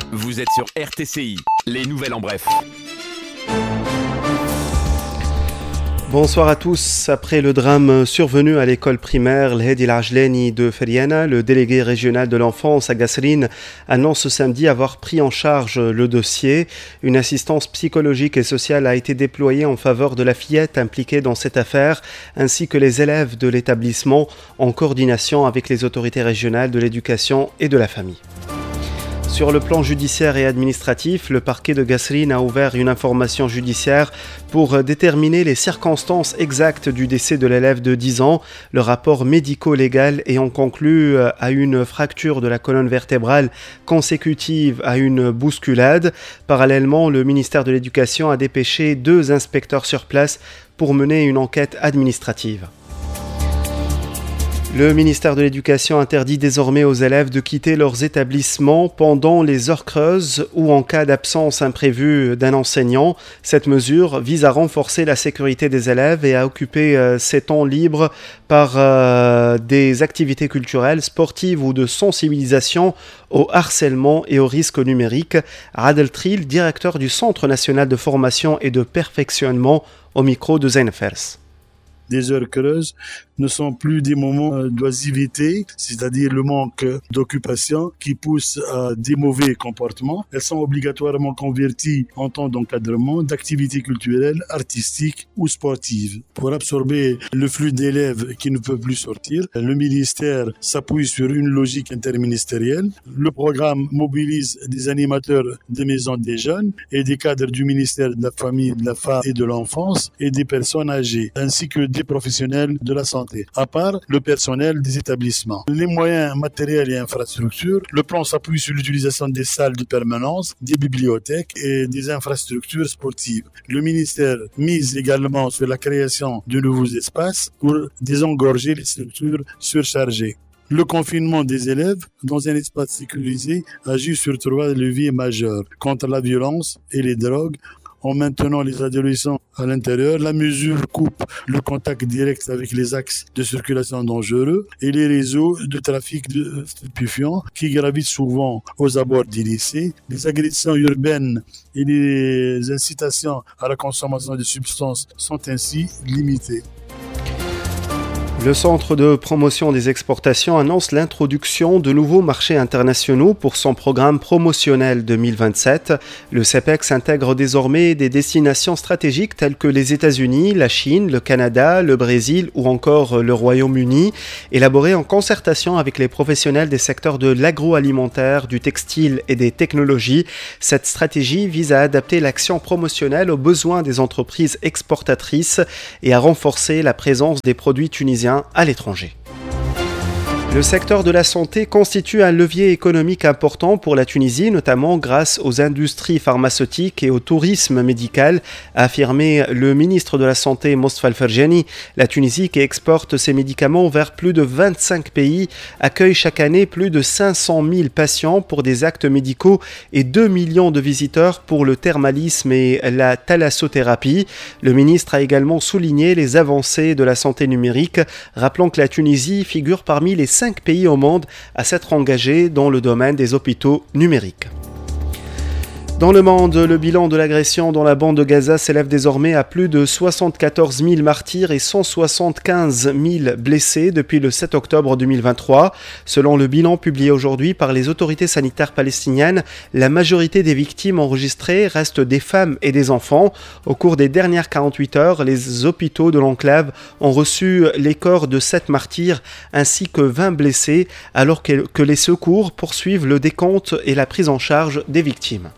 Vous êtes sur RTCI, les nouvelles en bref. Bonsoir à tous. Après le drame survenu à l'école primaire L'Hedi Lajleni de Feriana, le délégué régional de l'enfance à Kasserine annonce ce samedi avoir pris en charge le dossier. Une assistance psychologique et sociale a été déployée en faveur de la fillette impliquée dans cette affaire, ainsi que les élèves de l'établissement, en coordination avec les autorités régionales de l'éducation et de la famille. Sur le plan judiciaire et administratif, le parquet de Kasserine a ouvert une information judiciaire pour déterminer les circonstances exactes du décès de l'élève de 10 ans, le rapport médico-légal ayant conclu à une fracture de la colonne vertébrale consécutive à une bousculade. Parallèlement, le ministère de l'Éducation a dépêché 2 inspecteurs sur place pour mener une enquête administrative. Le ministère de l'Éducation interdit désormais aux élèves de quitter leurs établissements pendant les heures creuses ou en cas d'absence imprévue d'un enseignant. Cette mesure vise à renforcer la sécurité des élèves et à occuper ces temps libres par des activités culturelles, sportives ou de sensibilisation au harcèlement et aux risques numériques. Adel Tril, directeur du Centre national de formation et de perfectionnement, au micro de Zainfers. Des heures creuses ne sont plus des moments d'oisiveté, c'est-à-dire le manque d'occupation qui pousse à des mauvais comportements. Elles sont obligatoirement converties en temps d'encadrement d'activités culturelles, artistiques ou sportives. Pour absorber le flux d'élèves qui ne peuvent plus sortir, le ministère s'appuie sur une logique interministérielle. Le programme mobilise des animateurs des maisons des jeunes et des cadres du ministère de la Famille, de la Femme et de l'Enfance et des personnes âgées, ainsi que des professionnels de la santé, à part le personnel des établissements. Les moyens matériels et infrastructures, le plan s'appuie sur l'utilisation des salles de permanence, des bibliothèques et des infrastructures sportives. Le ministère mise également sur la création de nouveaux espaces pour désengorger les structures surchargées. Le confinement des élèves dans un espace sécurisé agit sur 3 leviers majeurs contre la violence et les drogues. En maintenant les adolescents à l'intérieur, la mesure coupe le contact direct avec les axes de circulation dangereux et les réseaux de trafic de stupéfiants qui gravitent souvent aux abords des lycées. Les agressions urbaines et les incitations à la consommation de substances sont ainsi limitées. Le Centre de promotion des exportations annonce l'introduction de nouveaux marchés internationaux pour son programme promotionnel 2027. Le CEPEX intègre désormais des destinations stratégiques telles que les États-Unis, la Chine, le Canada, le Brésil ou encore le Royaume-Uni, élaborées en concertation avec les professionnels des secteurs de l'agroalimentaire, du textile et des technologies. Cette stratégie vise à adapter l'action promotionnelle aux besoins des entreprises exportatrices et à renforcer la présence des produits tunisiens à l'étranger. Le secteur de la santé constitue un levier économique important pour la Tunisie, notamment grâce aux industries pharmaceutiques et au tourisme médical, a affirmé le ministre de la Santé Mostafa Al-Ferjani. La Tunisie, qui exporte ses médicaments vers plus de 25 pays, accueille chaque année plus de 500 000 patients pour des actes médicaux et 2 millions de visiteurs pour le thermalisme et la thalassothérapie. Le ministre a également souligné les avancées de la santé numérique, rappelant que la Tunisie figure parmi les 5 pays au monde à s'être engagés dans le domaine des hôpitaux numériques. Dans le monde, le bilan de l'agression dans la bande de Gaza s'élève désormais à plus de 74 000 martyrs et 175 000 blessés depuis le 7 octobre 2023. Selon le bilan publié aujourd'hui par les autorités sanitaires palestiniennes, la majorité des victimes enregistrées restent des femmes et des enfants. Au cours des dernières 48 heures, les hôpitaux de l'enclave ont reçu les corps de 7 martyrs ainsi que 20 blessés, alors que les secours poursuivent le décompte et la prise en charge des victimes.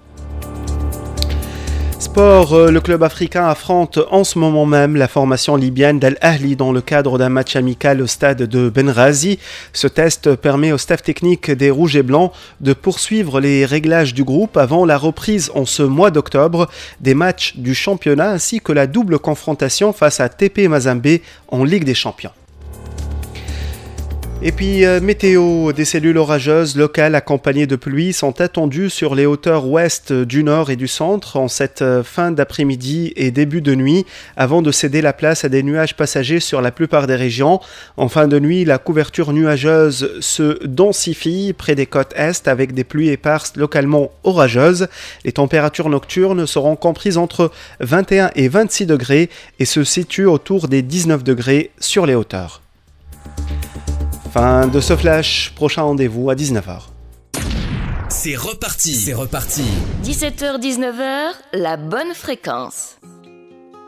Sport, le club africain affronte en ce moment même la formation libyenne d'Al Ahly dans le cadre d'un match amical au stade de Benghazi. Ce test permet au staff technique des Rouges et Blancs de poursuivre les réglages du groupe avant la reprise en ce mois d'octobre des matchs du championnat ainsi que la double confrontation face à TP Mazembe en Ligue des Champions. Et puis, météo, des cellules orageuses locales accompagnées de pluie sont attendues sur les hauteurs ouest du nord et du centre en cette fin d'après-midi et début de nuit, avant de céder la place à des nuages passagers sur la plupart des régions. En fin de nuit, la couverture nuageuse se densifie près des côtes est avec des pluies éparses localement orageuses. Les températures nocturnes seront comprises entre 21 et 26 degrés et se situent autour des 19 degrés sur les hauteurs. Fin de ce flash, prochain rendez-vous à 19h. C'est reparti. 17h-19h, la bonne fréquence.